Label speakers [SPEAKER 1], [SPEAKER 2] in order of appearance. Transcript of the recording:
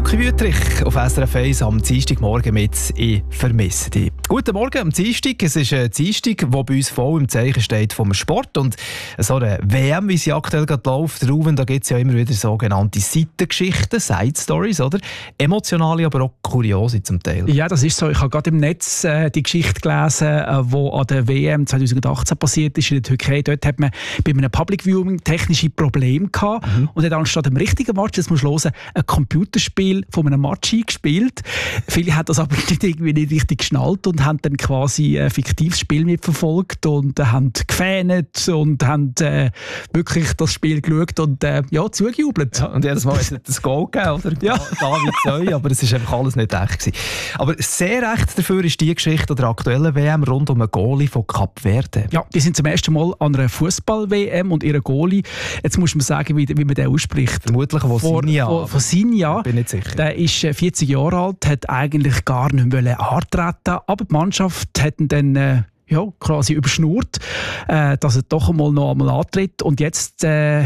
[SPEAKER 1] Luki Wüttrich auf SRF 1 am Dienstagmorgen mit «Ich vermisse dich». Guten Morgen am Dienstag. Es ist ein Dienstag, der bei uns voll im Zeichen steht vom Sport. Und so eine WM, wie sie aktuell gerade läuft, Ruven, da gibt es ja immer wieder sogenannte Seitengeschichten, Side-Stories, oder? Emotionale, aber auch kuriose zum Teil.
[SPEAKER 2] Ja, das ist so. Ich habe gerade im Netz die Geschichte gelesen, die an der WM 2018 passiert ist in der Türkei. Dort hat man bei einem Public Viewing technische Probleme gehabt und hat anstatt dem richtigen Match, das muss man hören, ein Computerspiel von einem Match eingespielt. Viele haben das aber nicht richtig geschnallt und haben dann quasi ein fiktives Spiel mitverfolgt und haben gefähnet und haben wirklich das Spiel geschaut und zugejubelt.
[SPEAKER 1] Ja, und jedes Mal hat es nicht das Goal gegeben, oder? Ja. David Zeu, aber es ist einfach alles nicht echt gewesen. Aber sehr echt dafür ist die Geschichte der aktuellen WM rund um einen Goalie von Kap Verde.
[SPEAKER 2] Ja, die sind zum ersten Mal an einer Fußball-WM und ihre Goalie, jetzt muss man sagen, wie man den ausspricht.
[SPEAKER 1] Vermutlich von
[SPEAKER 2] Sinja.
[SPEAKER 1] Bin nicht sicher.
[SPEAKER 2] Der ist 40 Jahre alt, hat eigentlich gar nicht antreten, aber die Mannschaft hat ihn dann quasi überschnurrt, dass er doch einmal antritt. Und jetzt